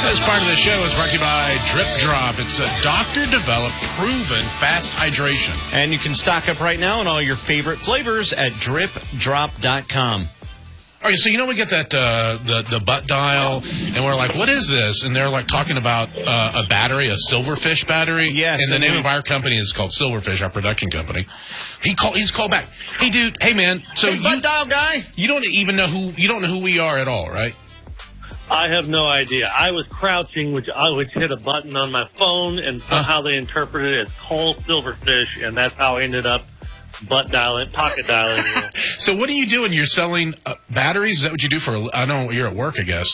This part of the show is brought to you by Drip Drop. It's a doctor-developed, proven fast hydration. And you can stock up right now on all your favorite flavors at dripdrop.com. Okay, so we get that the butt dial, and we're like, what is this? And they're like talking about a battery, a Silverfish battery. Yes. And the name of our company is called Silverfish, our production company. He's called back. Hey, dude. Hey, man. So hey, butt dial guy. You don't know who we are at all, right? I have no idea. I was crouching, which hit a button on my phone, and somehow they interpreted it as call Silverfish, and that's how I ended up pocket dialing. So what are you doing? You're selling batteries? Is that what you do for? I know you're at work, I guess.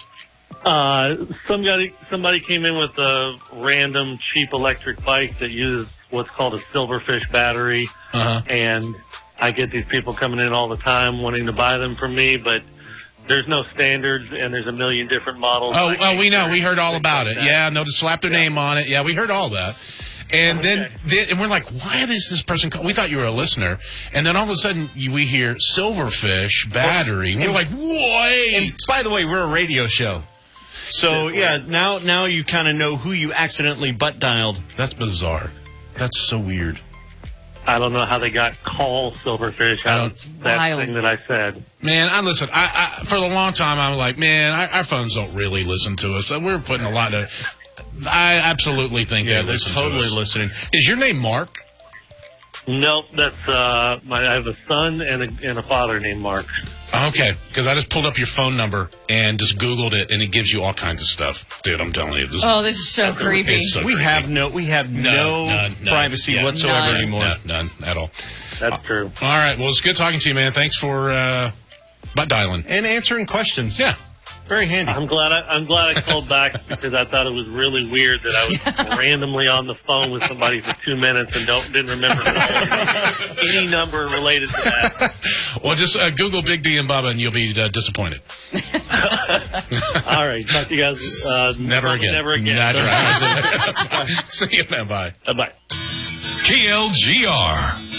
Somebody came in with a random cheap electric bike that uses what's called a Silverfish battery, and I get these people coming in all the time wanting to buy them from me, but there's no standards, and there's a million different models. Oh, we know. We heard all about it. Yeah, and they'll just slap their name on it. Yeah, we heard all that. And then we're like, why is this person called? We thought you were a listener. And then all of a sudden, we hear Silverfish battery. And we're like, wait. And by the way, we're a radio show. So, yeah, now you kind of know who you accidentally butt dialed. That's bizarre. That's so weird. I don't know how they got call Silverfish out of that thing that I said. Man, listen, I for a long time, I'm like, man, our phones don't really listen to us. We're putting a lot of... I absolutely think they're totally listening. Is your name Mark? Nope, that's I have a son and a father named Mark. Okay, because I just pulled up your phone number and just Googled it, and it gives you all kinds of stuff, dude. I'm telling you, this is so creepy. So we have no privacy whatsoever anymore. None at all. That's true. All right, well, it's good talking to you, man. Thanks for butt dialing and answering questions. Yeah. Very handy. I'm glad I called back because I thought it was really weird that I was randomly on the phone with somebody for 2 minutes and didn't remember any number related to that. Well, just Google Big D and Bubba and you'll be disappointed. All right, talk to you guys. Never again. That's right. See you, man. Bye. Bye. KLGR.